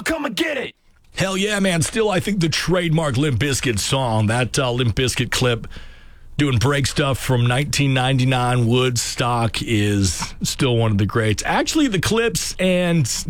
come and get it. Hell yeah, man. Still, I think the trademark Limp Bizkit song, that Limp Bizkit clip doing break stuff from 1999 Woodstock is still one of the greats. Actually, the clips and